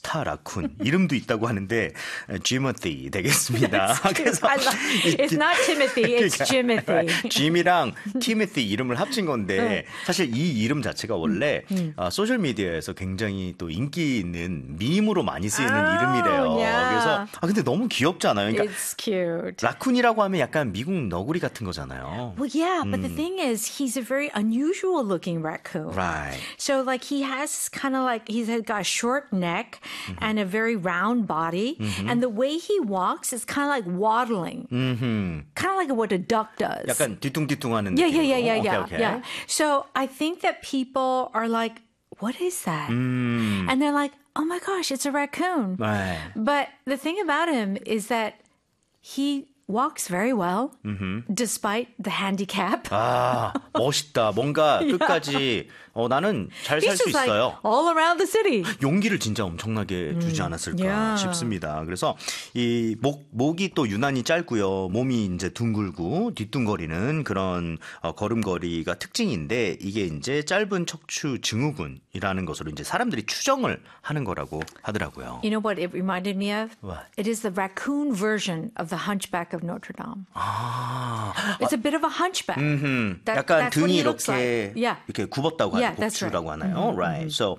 스타 라쿤 이름도 있다고 하는데 지모티 되겠습니다. 그래서 It's not Timothy, it's Jimothy. 짐이랑 티모티 이름을 합친 건데 사실 이 이름 자체가 원래 소셜 미디어에서 굉장히 또 인기 있는 밈으로 많이 쓰이는 이름이래요. Yeah. 그래서 근데 너무 귀엽지 않아요? 그러니까 It's cute. 라쿤이라고 하면 약간 미국 너구리 같은 거잖아요. Well, yeah, but the thing is, he's a very unusual looking raccoon. Right. So, like, he has kind of like, he's got a short neck and a very round body. And the way he walks is kind of like waddling. Kind of like what a duck does. 약간 뒤뚱뒤뚱하는 Yeah, 느낌으로. yeah. Yeah. So, I think that people are like, what is that? And they're like, oh my gosh, it's a raccoon. 네. But the thing about him is that he walks very well, despite the handicap. 아, 멋있다. 뭔가 끝까지 나는 잘 살 He's 수 just like 있어요. all around the city. 용기를 진짜 엄청나게 주지 않았을까 Yeah. 싶습니다. 그래서 이 목이 또 유난히 짧고요. 몸이 이제 둥글고 뒤뚱거리는 그런 걸음걸이가 특징인데 이게 이제 짧은 척추 증후군이라는 것으로 이제 사람들이 추정을 하는 거라고 하더라고요. You know what it reminded me of? What? It is the raccoon version of the Hunchback of Notre Dame. 아, It's a bit of a hunchback. 약간 That's what 등이 he looks 이렇게 like. Yeah. 이렇게 굽었다고 하는 Yeah, that's right. 복추라고 하나요? Right. So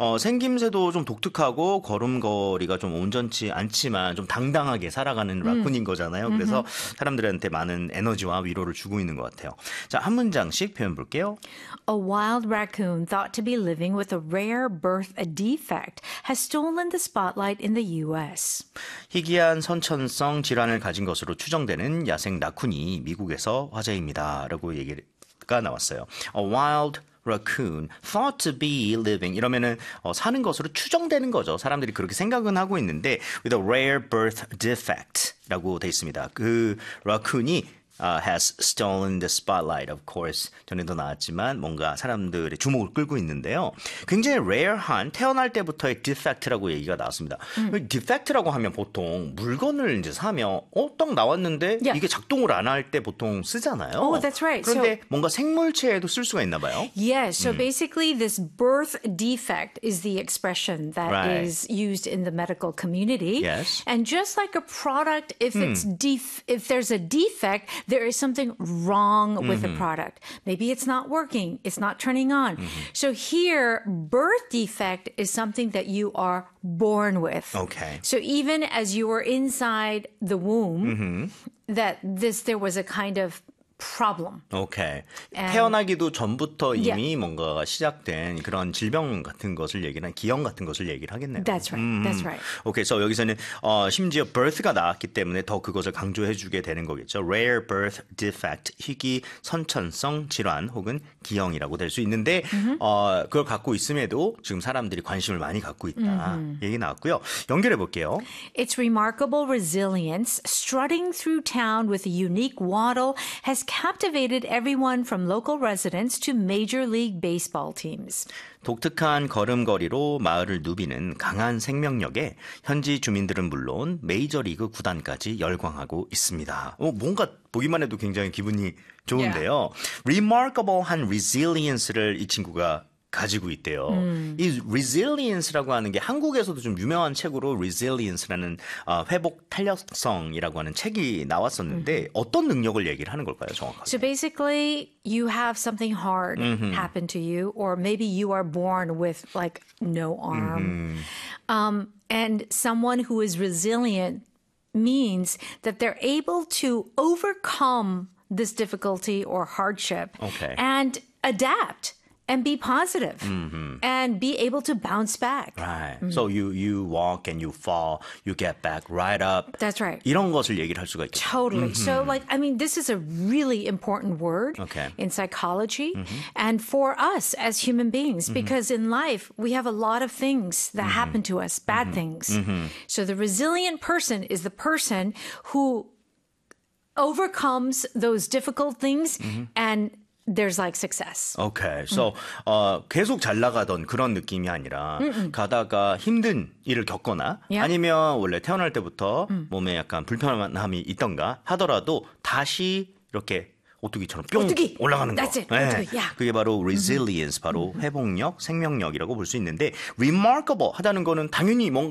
생김새도 좀 독특하고 걸음걸이가 좀 온전치 않지만 좀 당당하게 살아가는 라쿤인 거잖아요. 그래서 사람들한테 많은 에너지와 위로를 주고 있는 것 같아요. 자, 한 문장씩 표현 볼게요. A wild raccoon thought to be living with a rare birth defect has stolen the spotlight in the U.S. 희귀한 선천성 질환을 가진 것으로 추정되는 야생 라쿤이 미국에서 화제입니다. 라고 얘기가 나왔어요. A wild raccoon thought to be living 이러면은 사는 것으로 추정되는 거죠. 사람들이 그렇게 생각은 하고 있는데 with a rare birth defect라고 돼 있습니다. 그 라쿤이 has stolen the spotlight, of course. 전에도 나왔지만 뭔가 사람들의 주목을 끌고 있는데요. 굉장히 rare한 태어날 때부터의 defect라고 얘기가 나왔습니다. defect라고 하면 보통 물건을 이제 사면 딱 나왔는데 Yeah. 이게 작동을 안 할 때 보통 쓰잖아요. Oh, that's right. 그런데 뭔가 생물체에도 쓸 수가 있나 봐요. Yes, so basically this birth defect is the expression that Right. is used in the medical community. Yes. And just like a product, if it's if there's a defect, there is something wrong with the product. Maybe it's not working, it's not turning on. So here, birth defect is something that you are born with. Okay. So even as you were inside the womb, that there was a kind of problem. 오케이. And- 태어나기도 전부터 이미 Yeah. 뭔가 시작된 그런 질병 같은 것을 얘기하는 기형 같은 것을 얘기를 하겠네요. That's right. That's right. 오케이, 그래서 여기서는 심지어 birth가 나왔기 때문에 더 그것을 강조해주게 되는 거겠죠. Rare birth defect, 희귀 선천성 질환 혹은 기형이라고 될 수 있는데 그걸 갖고 있음에도 지금 사람들이 관심을 많이 갖고 있다. 얘기 나왔고요. 연결해 볼게요. Its remarkable resilience, strutting through town with a unique waddle, has captivated everyone from local residents to Major League Baseball teams. 독특한 걸음걸이로 마을을 누비는 강한 생명력에 현지 주민들은 물론 메이저리그 구단까지 열광하고 있습니다. 뭔가 보기만 해도 굉장히 기분이 좋은데요. remarkable한 resilience를 이 친구가 가지고 있대요. 이 resilience라고 하는 게 한국에서도 좀 유명한 책으로 resilience라는 회복 탄력성이라고 하는 책이 나왔었는데 어떤 능력을 얘기를 하는 걸까요, 정확하게? So basically, you have something hard happen to you, or maybe you are born with like no arm. And someone who is resilient means that they're able to overcome this difficulty or hardship Okay. and adapt. And be positive and be able to bounce back. Right. So you walk and you fall, you get back right up. That's right. 이런 것을 얘기를 할 수가 있죠. Totally. So, this is a really important word Okay. in psychology and for us as human beings, because in life, we have a lot of things that happen to us, bad things. So the resilient person is the person who overcomes those difficult things and there's like success. Okay. So 계속 잘 나가던 그런 느낌이 아니라 가다가 힘든 일을 겪거나 Yeah. 아니면 원래 태어날 때부터 몸에 약간 불편함이 있던가 하더라도 다시 이렇게 오뚜기처럼 뿅 오뚜기. 올라가는 거. That's it. 오뚜기. Yeah. 그게 바로 resilience, 바로 회복력, 생명력이라고 볼 수 있는데 remarkable 하다는 거는 당연히 뭔가